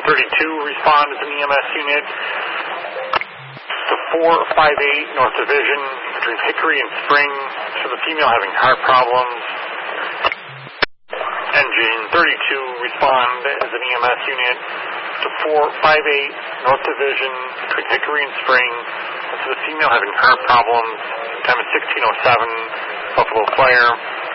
32, respond as an EMS unit to 458 North Division between Hickory and Spring. So the female having heart problems. Engine 32, respond as an EMS unit to 458 North Division between Hickory and Spring. So the female having heart problems. Time is 16:07, Buffalo Fire.